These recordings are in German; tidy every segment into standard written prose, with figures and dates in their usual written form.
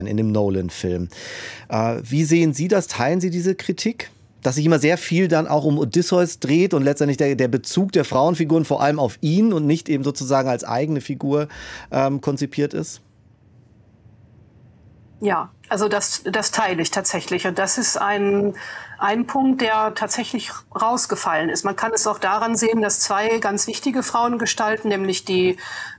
in dem Nolan-Film. Wie sehen Sie das? Teilen Sie diese Kritik? Dass sich immer sehr viel dann auch um Odysseus dreht und letztendlich der Bezug der Frauenfiguren vor allem auf ihn und nicht eben sozusagen als eigene Figur konzipiert ist? Ja, also das teile ich tatsächlich. Und das ist ein Punkt, der tatsächlich rausgefallen ist. Man kann es auch daran sehen, dass zwei ganz wichtige Frauengestalten, nämlich die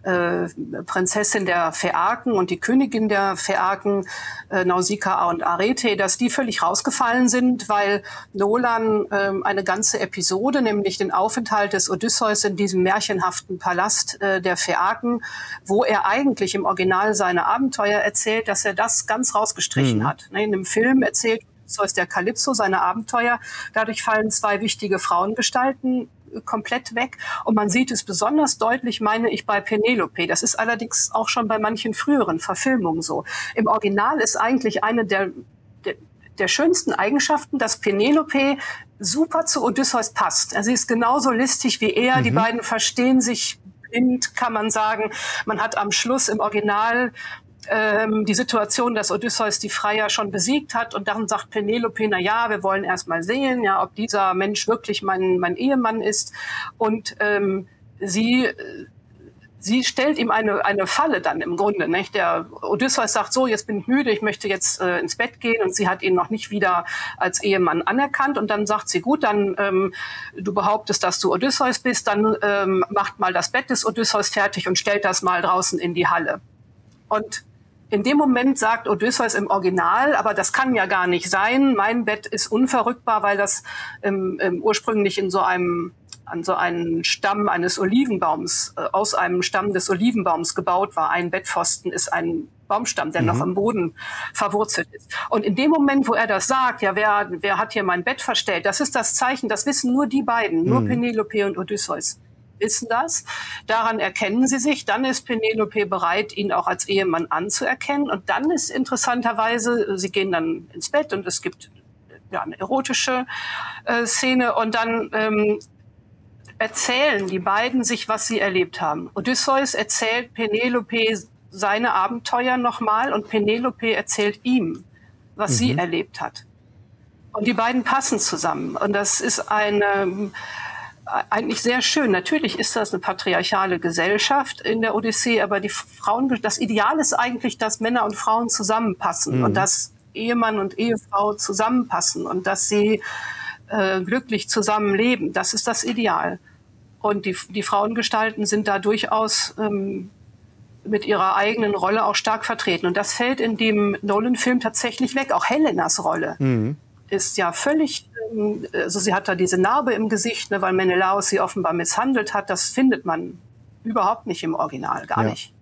Prinzessin der Phäaken und die Königin der Phäaken, Nausikaa und Arete, dass die völlig rausgefallen sind, weil Nolan eine ganze Episode, nämlich den Aufenthalt des Odysseus in diesem märchenhaften Palast der Phäaken, wo er eigentlich im Original seine Abenteuer erzählt, dass er das ganz rausgestrichen hat. In dem Film erzählt Odysseus der Kalypso seine Abenteuer. Dadurch fallen zwei wichtige Frauengestalten komplett weg. Und man sieht es besonders deutlich, meine ich, bei Penelope. Das ist allerdings auch schon bei manchen früheren Verfilmungen so. Im Original ist eigentlich eine der schönsten Eigenschaften, dass Penelope super zu Odysseus passt. Sie ist genauso listig wie er. Die beiden verstehen sich blind, kann man sagen. Man hat am Schluss im Original die Situation, dass Odysseus die Freier schon besiegt hat und dann sagt Penelope, na ja, wir wollen erst mal sehen, ja, ob dieser Mensch wirklich mein Ehemann ist. Und sie stellt ihm eine Falle dann im Grunde. Nicht? Der Odysseus sagt so, jetzt bin ich müde, ich möchte jetzt ins Bett gehen, und sie hat ihn noch nicht wieder als Ehemann anerkannt. Und dann sagt sie, gut, dann du behauptest, dass du Odysseus bist, dann macht mal das Bett des Odysseus fertig und stellt das mal draußen in die Halle. Und in dem Moment sagt Odysseus im Original, aber das kann ja gar nicht sein, mein Bett ist unverrückbar, weil das ursprünglich an so einen Stamm eines Olivenbaums, aus einem Stamm des Olivenbaums gebaut war. Ein Bettpfosten ist ein Baumstamm, der noch im Boden verwurzelt ist. Und in dem Moment, wo er das sagt, ja, wer hat hier mein Bett verstellt, das ist das Zeichen, das wissen nur die beiden, nur Penelope und Odysseus wissen das. Daran erkennen sie sich. Dann ist Penelope bereit, ihn auch als Ehemann anzuerkennen. Und dann ist interessanterweise, sie gehen dann ins Bett und es gibt eine erotische Szene. Und dann erzählen die beiden sich, was sie erlebt haben. Odysseus erzählt Penelope seine Abenteuer nochmal und Penelope erzählt ihm, was sie erlebt hat. Und die beiden passen zusammen. Und das ist eigentlich sehr schön. Natürlich ist das eine patriarchale Gesellschaft in der Odyssee, aber das Ideal ist eigentlich, dass Männer und Frauen zusammenpassen und dass Ehemann und Ehefrau zusammenpassen und dass sie glücklich zusammenleben. Das ist das Ideal. Und die Frauengestalten sind da durchaus mit ihrer eigenen Rolle auch stark vertreten. Und das fällt in dem Nolan-Film tatsächlich weg. Auch Helenas Rolle ist ja völlig, also sie hat da diese Narbe im Gesicht, ne, weil Menelaos sie offenbar misshandelt hat. Das findet man überhaupt nicht im Original, gar nicht.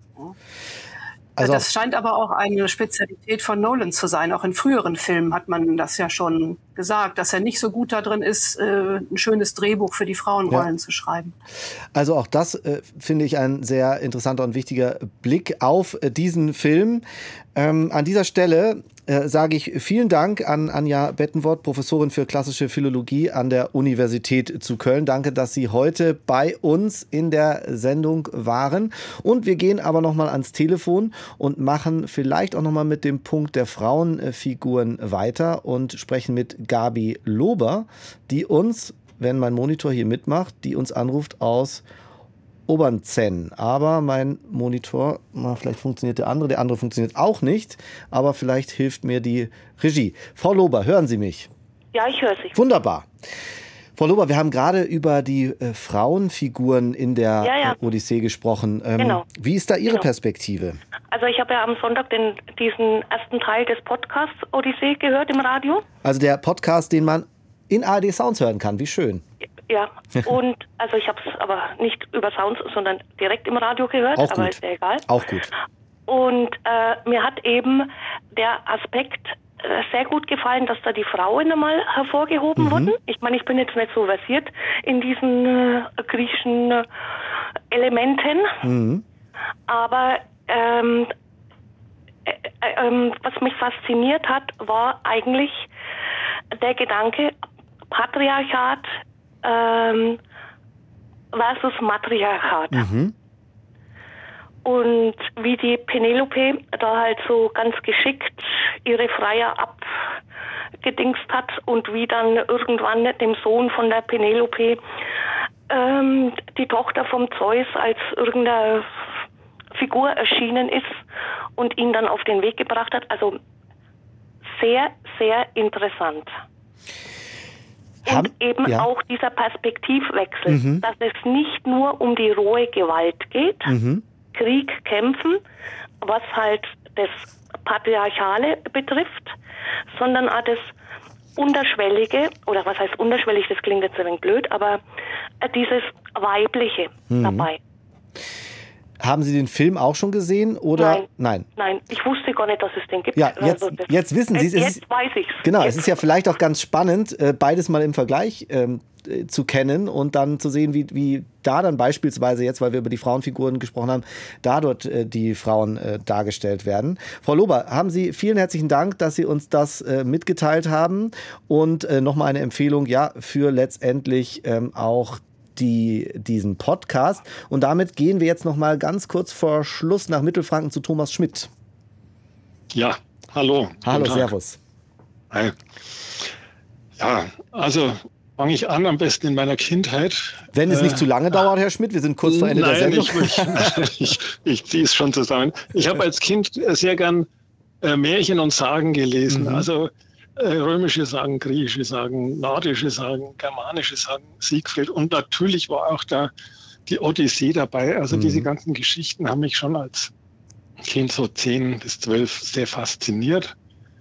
Also das scheint aber auch eine Spezialität von Nolan zu sein. Auch in früheren Filmen hat man das ja schon gesagt, dass er nicht so gut da drin ist, ein schönes Drehbuch für die Frauenrollen zu schreiben. Also auch das finde ich ein sehr interessanter und wichtiger Blick auf diesen Film. An dieser Stelle sage ich vielen Dank an Anja Bettenwort, Professorin für klassische Philologie an der Universität zu Köln. Danke, dass Sie heute bei uns in der Sendung waren. Und wir gehen aber nochmal ans Telefon und machen vielleicht auch nochmal mit dem Punkt der Frauenfiguren weiter und sprechen mit Gabi Lober, die uns, wenn mein Monitor hier mitmacht, die uns anruft aus Obernzenn. Aber mein Monitor, vielleicht funktioniert der andere funktioniert auch nicht, aber vielleicht hilft mir die Regie. Frau Lober, hören Sie mich? Ja, ich höre Sie. Wunderbar. Frau Lober, wir haben gerade über die Frauenfiguren in der Odyssee gesprochen. Genau. Wie ist da Ihre Perspektive? Also ich habe ja am Sonntag diesen ersten Teil des Podcasts Odyssee gehört im Radio. Also der Podcast, den man in ARD Sounds hören kann. Wie schön. Ja, und also ich habe es aber nicht über Sounds, sondern direkt im Radio gehört, auch aber gut. ist ja egal. Auch gut. Und mir hat eben der Aspekt sehr gut gefallen, dass da die Frauen einmal hervorgehoben wurden. Ich meine, ich bin jetzt nicht so versiert in diesen griechischen Elementen, aber was mich fasziniert hat, war eigentlich der Gedanke Patriarchat versus Matriarchat. Und wie die Penelope da halt so ganz geschickt ihre Freier abgedingst hat und wie dann irgendwann dem Sohn von der Penelope die Tochter vom Zeus als irgendeine Figur erschienen ist und ihn dann auf den Weg gebracht hat. Also sehr, sehr interessant. Und auch dieser Perspektivwechsel, dass es nicht nur um die rohe Gewalt geht, Krieg, Kämpfen, was halt das Patriarchale betrifft, sondern auch das Unterschwellige, oder was heißt unterschwellig, das klingt jetzt ein wenig blöd, aber dieses Weibliche dabei. Haben Sie den Film auch schon gesehen? Oder? Nein, ich wusste gar nicht, dass es den gibt. Ja, jetzt wissen Sie es. Jetzt weiß ich es. Genau, es ist ja vielleicht auch ganz spannend, beides mal im Vergleich zu kennen und dann zu sehen, wie da dann beispielsweise jetzt, weil wir über die Frauenfiguren gesprochen haben, da dort die Frauen dargestellt werden. Frau Lober, haben Sie vielen herzlichen Dank, dass Sie uns das mitgeteilt haben und nochmal eine Empfehlung für letztendlich auch diesen Podcast. Und damit gehen wir jetzt noch mal ganz kurz vor Schluss nach Mittelfranken zu Thomas Schmidt. Ja, hallo. Hallo, servus. Hi. Ja, also fange ich an, am besten in meiner Kindheit. Wenn es nicht zu lange dauert, Herr Schmidt, wir sind kurz vor Ende der Sendung. Ich ziehe es schon zusammen. Ich habe als Kind sehr gern Märchen und Sagen gelesen. Also römische Sagen, griechische Sagen, nordische Sagen, germanische Sagen, Siegfried. Und natürlich war auch da die Odyssee dabei. Also diese ganzen Geschichten haben mich schon als Kind so 10 bis 12 sehr fasziniert.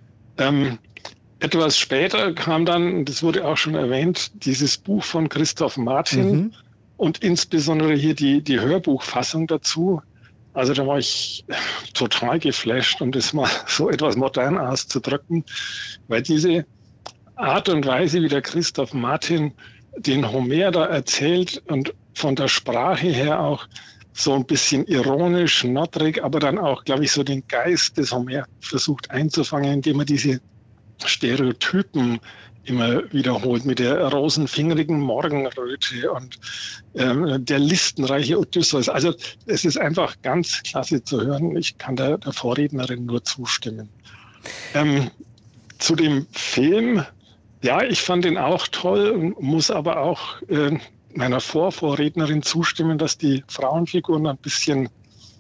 Etwas später kam dann, das wurde auch schon erwähnt, dieses Buch von Christoph Martin und insbesondere hier die Hörbuchfassung dazu. Also da war ich total geflasht, um das mal so etwas modern auszudrücken, weil diese Art und Weise, wie der Christoph Martin den Homer da erzählt und von der Sprache her auch so ein bisschen ironisch, nottrig, aber dann auch, glaube ich, so den Geist des Homer versucht einzufangen, indem er diese Stereotypen immer wiederholt mit der rosenfingerigen Morgenröte und der listenreiche Odysseus. Also es ist einfach ganz klasse zu hören. Ich kann der Vorrednerin nur zustimmen. Zu dem Film, ja, ich fand ihn auch toll, muss aber auch meiner Vorrednerin zustimmen, dass die Frauenfiguren ein bisschen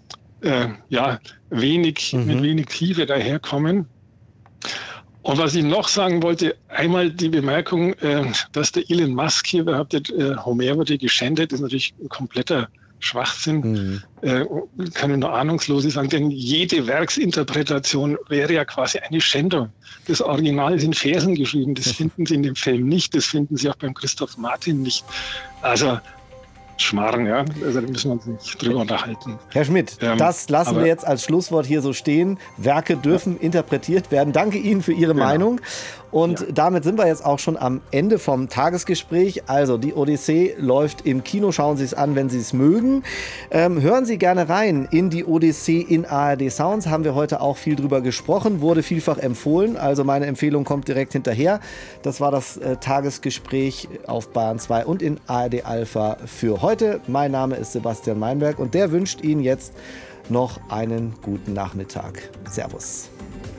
mit wenig Tiefe daherkommen. Und was ich noch sagen wollte, einmal die Bemerkung, dass der Elon Musk hier behauptet, Homer wurde geschändet, ist natürlich ein kompletter Schwachsinn. Kann ich nur ahnungslose sagen, denn jede Werksinterpretation wäre ja quasi eine Schändung. Das Original ist in Versen geschrieben, das finden Sie in dem Film nicht, das finden Sie auch beim Christoph Martin nicht. Also Schmarrn, ja. Also da müssen wir uns nicht drüber unterhalten. Herr Schmidt, das lassen wir jetzt als Schlusswort hier so stehen. Werke dürfen interpretiert werden. Danke Ihnen für Ihre Meinung. Und damit sind wir jetzt auch schon am Ende vom Tagesgespräch. Also die Odyssee läuft im Kino. Schauen Sie es an, wenn Sie es mögen. Hören Sie gerne rein in die Odyssee in ARD Sounds. Haben wir heute auch viel drüber gesprochen. Wurde vielfach empfohlen. Also meine Empfehlung kommt direkt hinterher. Das war das Tagesgespräch auf Bayern 2 und in ARD Alpha für heute. Mein Name ist Sebastian Meinberg und der wünscht Ihnen jetzt noch einen guten Nachmittag. Servus.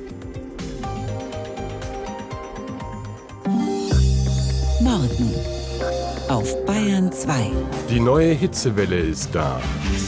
Morgen auf Bayern 2. Die neue Hitzewelle ist da.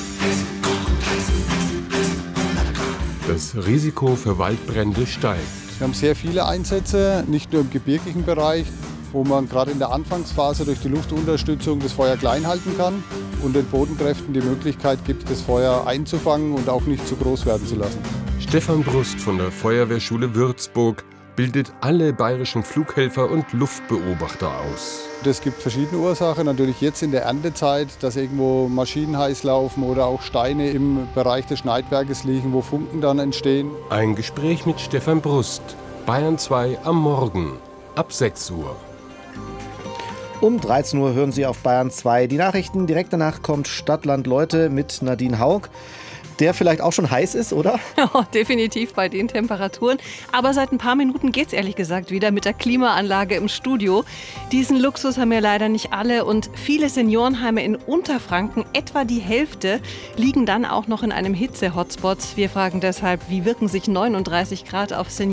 Das Risiko für Waldbrände steigt. Wir haben sehr viele Einsätze, nicht nur im gebirgigen Bereich, wo man gerade in der Anfangsphase durch die Luftunterstützung das Feuer klein halten kann und den Bodenkräften die Möglichkeit gibt, das Feuer einzufangen und auch nicht zu groß werden zu lassen. Stefan Brust von der Feuerwehrschule Würzburg bildet alle bayerischen Flughelfer und Luftbeobachter aus. Es gibt verschiedene Ursachen. Natürlich jetzt in der Erntezeit, dass irgendwo Maschinen heiß laufen oder auch Steine im Bereich des Schneidwerkes liegen, wo Funken dann entstehen. Ein Gespräch mit Stefan Brust. Bayern 2 am Morgen ab 6 Uhr. Um 13 Uhr hören Sie auf Bayern 2 die Nachrichten. Direkt danach kommt Stadtland Leute mit Nadine Haug. der vielleicht auch schon heiß ist, oder? Ja, definitiv bei den Temperaturen. Aber seit ein paar Minuten geht es ehrlich gesagt wieder mit der Klimaanlage im Studio. Diesen Luxus haben ja leider nicht alle und viele Seniorenheime in Unterfranken, etwa die Hälfte, liegen dann auch noch in einem Hitze-Hotspot. Wir fragen deshalb, wie wirken sich 39 Grad auf Senioren